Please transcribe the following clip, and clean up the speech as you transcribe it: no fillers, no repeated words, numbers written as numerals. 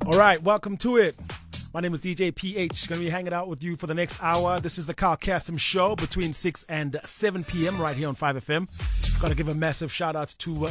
All right, welcome to it. My name is DJ PH. Going to be hanging out with you for the next hour. This is the Kyle Kasim Show between 6 and 7 p.m. right here on 5FM. Got to give a massive shout out to